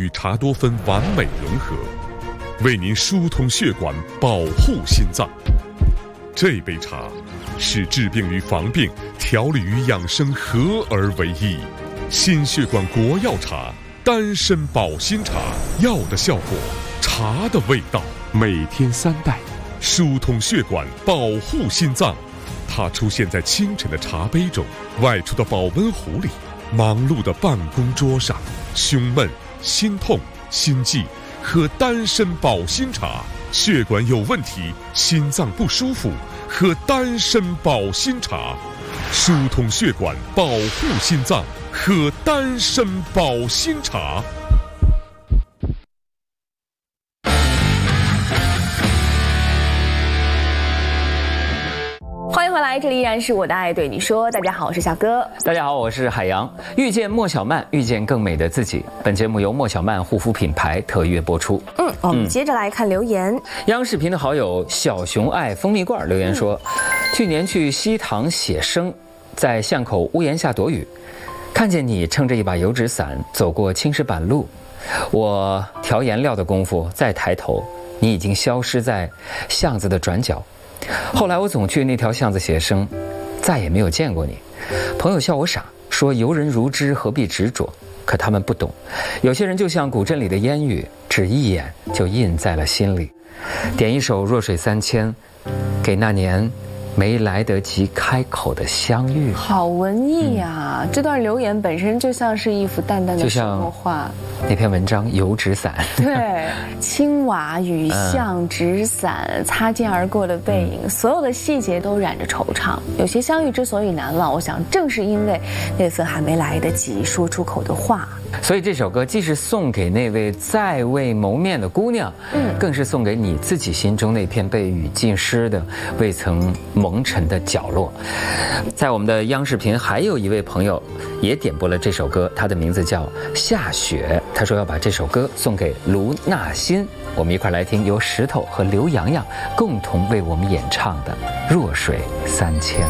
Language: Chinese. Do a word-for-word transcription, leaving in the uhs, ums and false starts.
与茶多酚完美融合，为您疏通血管，保护心脏。这杯茶是治病与防病、调理与养生合而为一，心血管国药茶，丹参保心茶，药的效果，茶的味道，每天三袋，疏通血管，保护心脏。它出现在清晨的茶杯中，外出的保温壶里，忙碌的办公桌上。胸闷、心痛、心悸，喝丹参保心茶；血管有问题，心脏不舒服，喝丹参保心茶。疏通血管，保护心脏，喝丹参保心茶。 欢迎回来，这里依然是我的爱对你说。大家好，我是小哥。 大家好，我是海洋。遇见莫小曼，遇见更美的自己。本节目由莫小曼护肤品牌特约播出。 嗯，我们接着来看留言。嗯、 央视频的好友小熊爱蜂蜜罐留言说，嗯、去年去西塘写生，在巷口屋檐下躲雨，看见你撑着一把油纸伞走过青石板路，我调颜料的功夫再抬头，你已经消失在巷子的转角。后来我总去那条巷子写生，再也没有见过你。朋友笑我傻，说游人如织，何必执着？可他们不懂，有些人就像古镇里的烟雨，只一眼就印在了心里。点一首《弱水三千》，给那年没来得及开口的相遇。 好文艺呀、嗯！这段留言本身就像是一幅淡淡的生活画。 那篇文章《油纸伞》， 对，青瓦、雨巷、纸伞、擦肩而过的背影，嗯、所有的细节都染着惆怅。有些相遇之所以难忘，我想正是因为那份还没来得及说出口的话。 所以这首歌既是送给那位在未谋面的姑娘，嗯，更是送给你自己心中那片被雨浸湿的、未曾蒙尘的角落。在我们的央视频，还有一位朋友也点播了这首歌，他的名字叫夏雪。他说要把这首歌送给卢纳欣，我们一块来听由石头和刘洋洋共同为我们演唱的《弱水三千》。